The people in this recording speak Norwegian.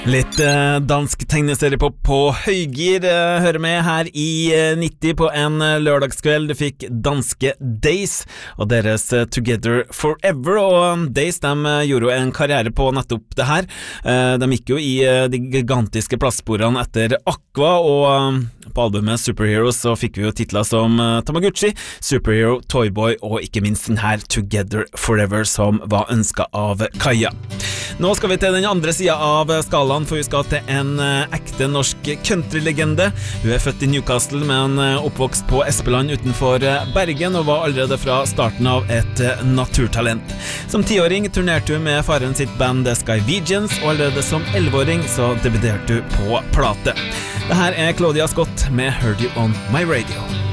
Litt dansk tegneseriepop på høygir hører med her i 90 på en lørdagskveld. Du fikk danske Days og deres Together Forever, og Days de gjorde jo en karriere på nettopp det her. De gikk jo i de gigantiske plastsporene etter Aqua, og på albumet Superheroes så fikk vi jo titler som Tamagotchi, Superhero, Toyboy og ikke minst den her Together Forever som var ønsket av Kaja. Nå skal vi til den andre siden av skalaen, for vi skal til en ekte norsk countrylegende. Hun er født i Newcastle, men oppvokst på Espeland utenfor Bergen, og var allerede fra starten av et naturtalent. Som 10-åring turnerte hun med faren sitt band The Skyvegians, og allerede som 11-åring så debuterte hun på plate. Det her er Claudia Scott med Heard You On My Radio.